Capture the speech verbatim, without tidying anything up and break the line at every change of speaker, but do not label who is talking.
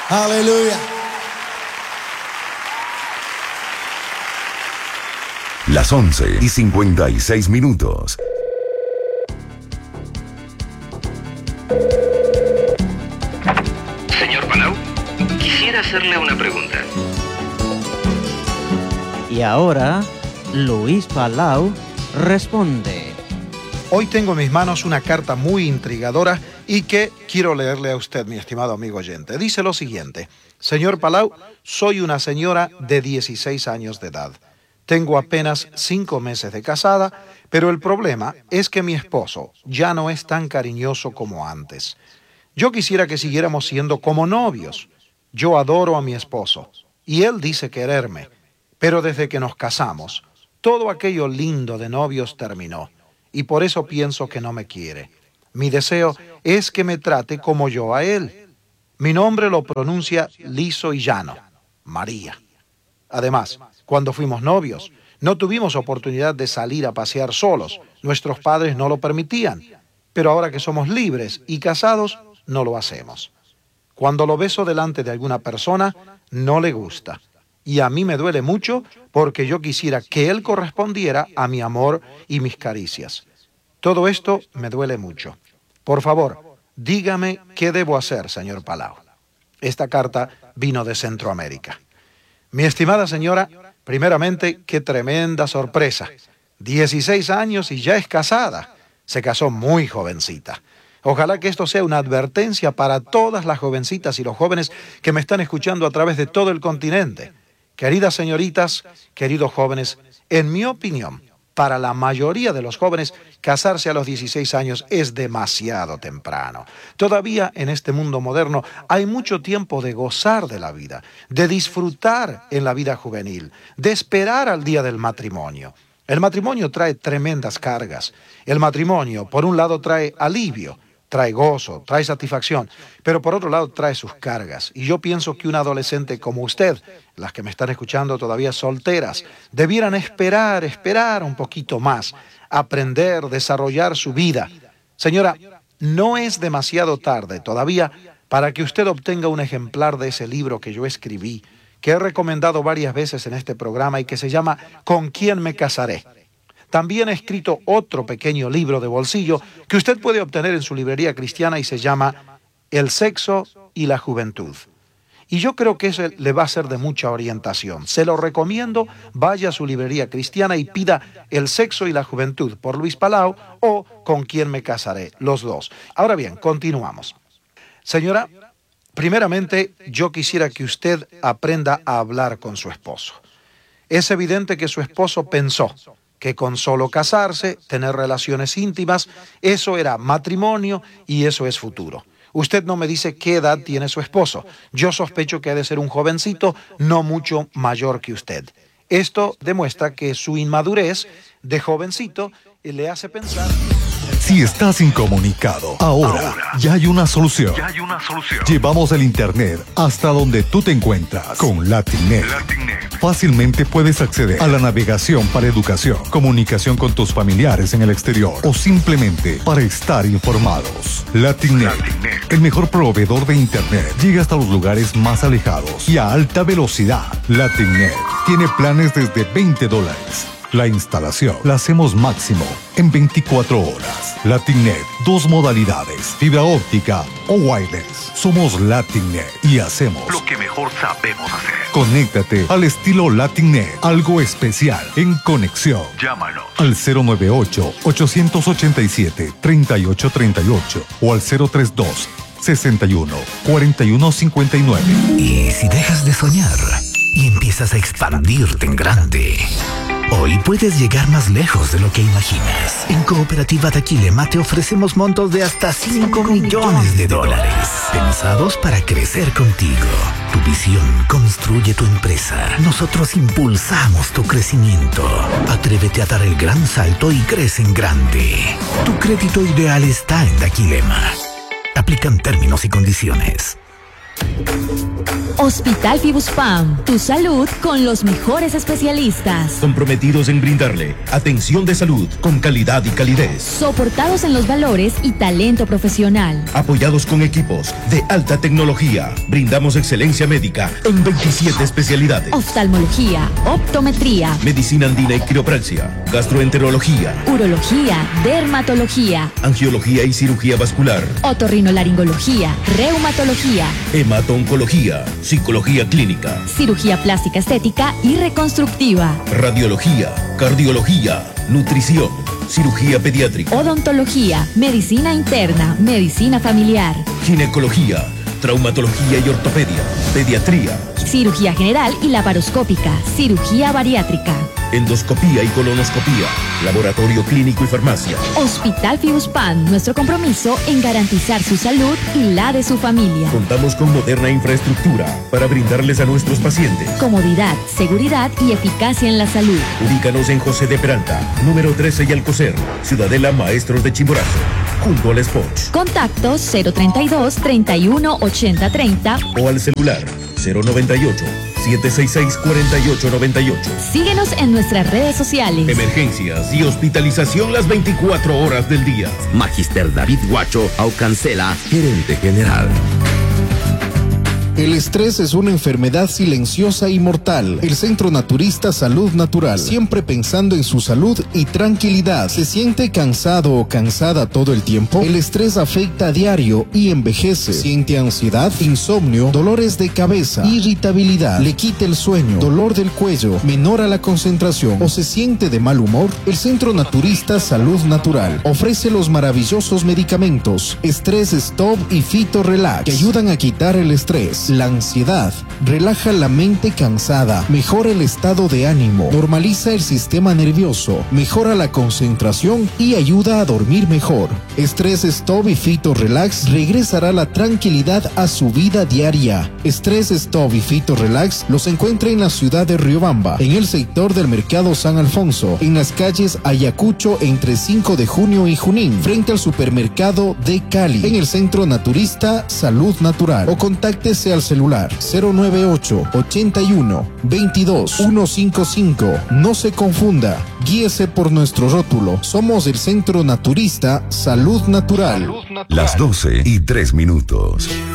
Aleluya.
Las once y cincuenta y seis minutos.
Señor Palau, quisiera hacerle una pregunta.
Y ahora, Luis Palau responde.
Hoy tengo en mis manos una carta muy intrigadora y que quiero leerle a usted, mi estimado amigo oyente. Dice lo siguiente: Señor Palau, soy una señora de dieciséis años de edad. Tengo apenas cinco meses de casada, pero el problema es que mi esposo ya no es tan cariñoso como antes. Yo quisiera que siguiéramos siendo como novios. Yo adoro a mi esposo y él dice quererme, pero desde que nos casamos, todo aquello lindo de novios terminó y por eso pienso que no me quiere. Mi deseo es que me trate como yo a él. Mi nombre lo pronuncia liso y llano, María. Además, cuando fuimos novios, no tuvimos oportunidad de salir a pasear solos. Nuestros padres no lo permitían. Pero ahora que somos libres y casados, no lo hacemos. Cuando lo beso delante de alguna persona, no le gusta. Y a mí me duele mucho porque yo quisiera que él correspondiera a mi amor y mis caricias. Todo esto me duele mucho. Por favor, dígame qué debo hacer, señor Palau. Esta carta vino de Centroamérica. Mi estimada señora, primeramente, qué tremenda sorpresa. dieciséis años y ya es casada. Se casó muy jovencita. Ojalá que esto sea una advertencia para todas las jovencitas y los jóvenes que me están escuchando a través de todo el continente. Queridas señoritas, queridos jóvenes, en mi opinión, para la mayoría de los jóvenes, casarse a los dieciséis años es demasiado temprano. Todavía en este mundo moderno hay mucho tiempo de gozar de la vida, de disfrutar en la vida juvenil, de esperar al día del matrimonio. El matrimonio trae tremendas cargas. El matrimonio, por un lado, trae alivio, trae gozo, trae satisfacción, pero por otro lado trae sus cargas. Y yo pienso que un adolescente como usted, las que me están escuchando todavía solteras, debieran esperar, esperar un poquito más, aprender, desarrollar su vida. Señora, no es demasiado tarde todavía para que usted obtenga un ejemplar de ese libro que yo escribí, que he recomendado varias veces en este programa y que se llama ¿Con quién me casaré? También he escrito otro pequeño libro de bolsillo que usted puede obtener en su librería cristiana y se llama El sexo y la juventud. Y yo creo que eso le va a ser de mucha orientación. Se lo recomiendo, vaya a su librería cristiana y pida El sexo y la juventud por Luis Palau o Con quién me casaré, los dos. Ahora bien, continuamos. Señora, primeramente yo quisiera que usted aprenda a hablar con su esposo. Es evidente que su esposo pensó que con solo casarse, tener relaciones íntimas, eso era matrimonio y eso es futuro. Usted no me dice qué edad tiene su esposo. Yo sospecho que ha de ser un jovencito no mucho mayor que usted. Esto demuestra que su inmadurez de jovencito le hace pensar...
Si estás incomunicado, ahora, ahora ya hay una solución.
Ya hay una solución.
Llevamos el internet hasta donde tú te encuentras con Latinnet.
Latinnet.
Fácilmente puedes acceder a la navegación para educación, comunicación con tus familiares en el exterior o simplemente para estar informados. Latinnet,
Latinnet.
el mejor proveedor de internet, llega hasta los lugares más alejados y a alta velocidad. Latinnet tiene planes desde veinte dólares. La instalación la hacemos máximo en veinticuatro horas. Latinnet, dos modalidades, fibra óptica o wireless. Somos Latinnet y hacemos
lo que mejor sabemos hacer.
Conéctate al estilo Latinnet, algo especial en conexión.
Llámanos
al cero nueve ocho, ocho ocho siete, tres ocho tres ocho o al cero tres dos, seis uno, cuatro uno cinco nueve.
¿Y si dejas de soñar y empiezas a expandirte en grande? Hoy puedes llegar más lejos de lo que imaginas. En Cooperativa Daquilema te ofrecemos montos de hasta cinco millones de dólares, pensados para crecer contigo. Tu visión construye tu empresa. Nosotros impulsamos tu crecimiento. Atrévete a dar el gran salto y crece en grande. Tu crédito ideal está en Daquilema. Aplican términos y condiciones.
Hospital Fibuspam, tu salud con los mejores especialistas.
Comprometidos en brindarle atención de salud con calidad y calidez.
Soportados en los valores y talento profesional.
Apoyados con equipos de alta tecnología. Brindamos excelencia médica en veintisiete especialidades.
Oftalmología, optometría,
medicina andina y quiropraxia, gastroenterología,
urología, dermatología,
angiología y cirugía vascular,
otorrinolaringología, reumatología,
hemato-oncología, psicología clínica,
cirugía plástica estética y reconstructiva,
radiología, cardiología, nutrición, cirugía pediátrica,
odontología, medicina interna, medicina familiar,
ginecología, traumatología y ortopedia, pediatría,
cirugía general y laparoscópica, cirugía bariátrica,
endoscopía y colonoscopía, laboratorio clínico y farmacia.
Hospital Fibuspam, nuestro compromiso en garantizar su salud y la de su familia.
Contamos con moderna infraestructura para brindarles a nuestros pacientes
comodidad, seguridad y eficacia en la salud.
Ubícanos en José de Peralta, número trece y Alcocer, Ciudadela Maestros de Chimborazo, junto al Spoch.
Contactos cero treinta y dos, treinta y uno, ochenta, treinta
o al celular cero noventa y ocho, siete seis seis, cuatro ocho nueve ocho.
Síguenos en nuestras redes sociales.
Emergencias y hospitalización las veinticuatro horas del día.
Magister David Guacho Aucancela, gerente general.
El estrés es una enfermedad silenciosa y mortal. El Centro Naturista Salud Natural, siempre pensando en su salud y tranquilidad. ¿Se siente cansado o cansada todo el tiempo? El estrés afecta a diario y envejece. ¿Siente ansiedad, insomnio, dolores de cabeza, irritabilidad, le quita el sueño, dolor del cuello, menora la concentración o se siente de mal humor? El Centro Naturista Salud Natural ofrece los maravillosos medicamentos Estrés Stop y Fito Relax, que ayudan a quitar el estrés, la ansiedad, relaja la mente cansada, mejora el estado de ánimo, normaliza el sistema nervioso, mejora la concentración y ayuda a dormir mejor. Estrés Stop y Fito Relax regresará la tranquilidad a su vida diaria. Estrés Stop y Fito Relax los encuentra en la ciudad de Riobamba, en el sector del Mercado San Alfonso, en las calles Ayacucho entre cinco de junio y Junín, frente al supermercado de Cali, en el Centro Naturista Salud Natural, o contáctese al celular cero noventa y ocho, ochenta y uno, veintidós, ciento cincuenta y cinco. No se confunda, guíese por nuestro rótulo. Somos el Centro Naturista Salud Natural.
Las doce y tres minutos.